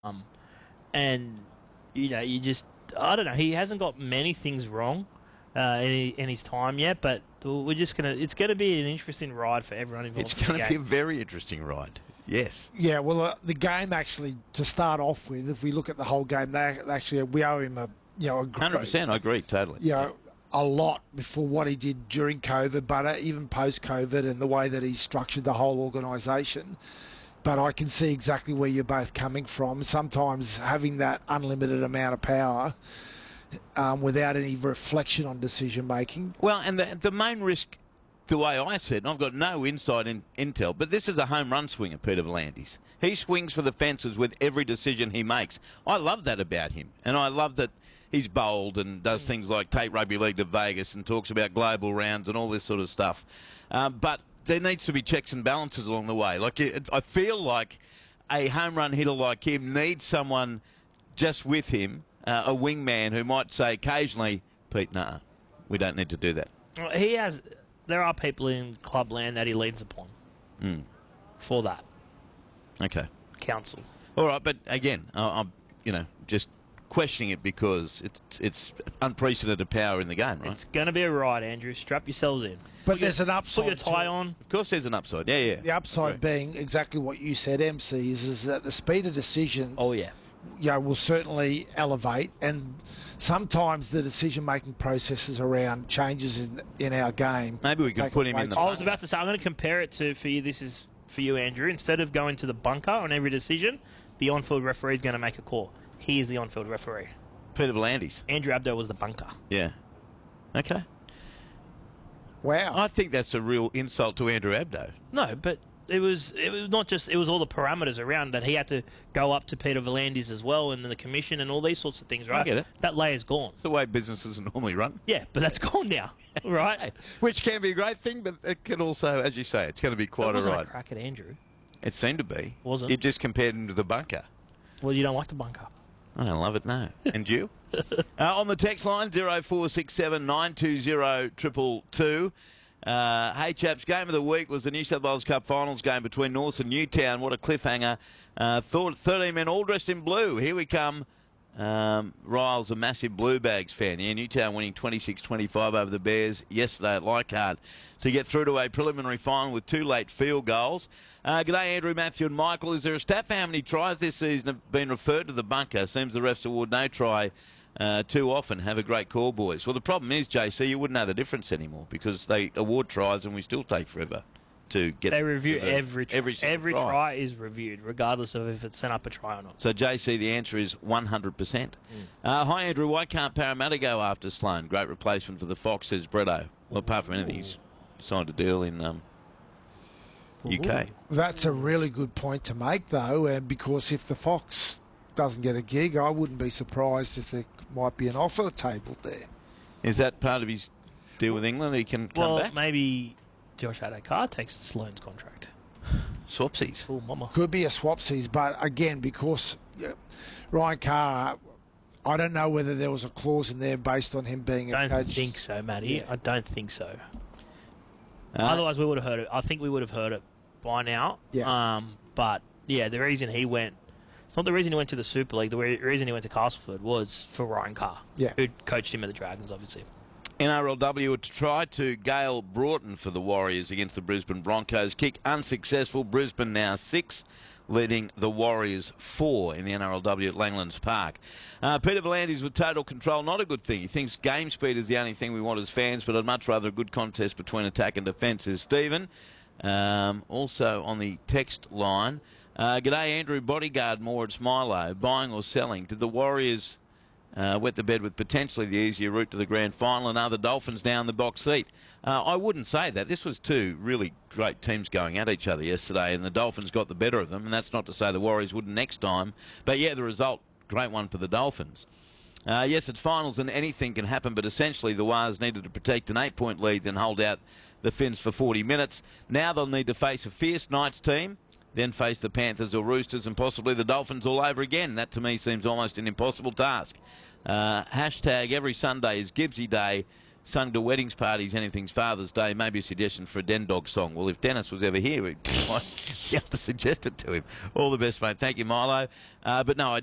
And, you just... I don't know. He hasn't got many things wrong in his time yet, but we're just going to... It's going to be an interesting ride for everyone involved. It's going to be a very interesting ride. Yes. Yeah, well, the game actually, to start off with, if we look at the whole game, we owe him a 100%, I agree, totally. A lot for what he did during COVID, but even post-COVID and the way that he structured the whole organisation. But I can see exactly where you're both coming from. Sometimes having that unlimited amount of power without any reflection on decision-making. Well, and the main risk, the way I see it, and I've got no inside intel, but this is a home run swinger, Peter V'landys. He swings for the fences with every decision he makes. I love that about him, and I love that he's bold and does things like take rugby league to Vegas and talks about global rounds and all this sort of stuff. But there needs to be checks and balances along the way. I feel like a home run hitter like him needs someone just with him, a wingman who might say occasionally, Pete, nah, we don't need to do that. There are people in clubland that he leans upon for that. Okay. Council. All right, but again, I'm just questioning it because it's unprecedented power in the game, right? It's going to be a ride, Andrew. Strap yourselves in. But there's an upside. Put your tie on. Of course there's an upside, yeah. The upside being exactly what you said, MC, is that the speed of decisions will certainly elevate, and sometimes the decision-making processes around changes in our game. Maybe we can put him in the... I was about to say, I'm going to compare it to, for you, this is for you, Andrew. Instead of going to the bunker on every decision, the on-field referee is going to make a call. He is the on-field referee. Peter V'landys. Andrew Abdo was the bunker. Yeah. Okay. Wow. I think that's a real insult to Andrew Abdo. No, but it was not just... It was all the parameters around that he had to go up to Peter V'landys as well and the commission and all these sorts of things, right? I get it. That layer's gone. It's the way businesses are normally run. Yeah, but that's gone now, right? Which can be a great thing, but it can also, as you say, it's going to be quite a ride. A crack at Andrew. It seemed to be. Wasn't. You just compared him to the bunker. Well, you don't like the bunker. I don't love it, no. And you? On the text line, 0467 920 222. Hey, chaps, game of the week was the New South Wales Cup Finals game between North and Newtown. What a cliffhanger. 13 men all dressed in blue. Here we come. Ryle's a massive Blue Bags fan. Yeah, Newtown winning 26-25 over the Bears yesterday at Leichhardt to get through to a preliminary final with 2 late field goals. G'day, Andrew, Matthew and Michael. Is there a stat for how many tries this season have been referred to the bunker? Seems the refs award no try too often. Have a great call, boys. Well, the problem is, JC, you wouldn't know the difference anymore because they award tries and we still take forever to get... They review every try is reviewed, regardless of if it's sent up a try or not. So, JC, the answer is 100%. Hi, Andrew. Why can't Parramatta go after Sloan? Great replacement for the Fox, says Bretto. Well, apart from anything, he's signed a deal in UK. That's a really good point to make, though, because if the Fox doesn't get a gig, I wouldn't be surprised if there might be an offer table there. Is that part of his deal with England? He can come back? Well, maybe Josh Adokar takes Sloan's contract. Swapsies. Oh, mama. Could be a swapsies, but again, because Ryan Carr, I don't know whether there was a clause in there based on him being a coach. I don't think so, Matty. Yeah. I don't think so. Otherwise, we would have heard it. I think we would have heard it by now. Yeah. But, yeah, the reason he went... It's not the reason he went to the Super League. The reason he went to Castleford was for Ryan Carr, who coached him at the Dragons, obviously. NRLW to try to Gale Broughton for the Warriors against the Brisbane Broncos. Kick unsuccessful. Brisbane now 6, leading the Warriors 4 in the NRLW at Langlands Park. Peter V'landys with total control, not a good thing. He thinks game speed is the only thing we want as fans, but I'd much rather a good contest between attack and defence, says Stephen. Also on the text line, g'day Andrew, bodyguard more at Smilo, buying or selling? Did the Warriors wet the bed with potentially the easier route to the grand final and are the Dolphins now in the box seat? I wouldn't say that. This was 2 really great teams going at each other yesterday and the Dolphins got the better of them, and that's not to say the Warriors wouldn't next time, but yeah, the result, great one for the Dolphins. Yes, it's finals and anything can happen, but essentially the Wars needed to protect an 8-point lead then hold out the Finns for 40 minutes. Now they'll need to face a fierce Knights team, then face the Panthers or Roosters and possibly the Dolphins all over again. That to me seems almost an impossible task. Hashtag every Sunday is Gibbsy Day sung to weddings, parties, anything's Father's Day. Maybe a suggestion for a Den Dog song. Well, if Dennis was ever here, we'd be able to suggest it to him. All the best, mate. Thank you, Milo. But no,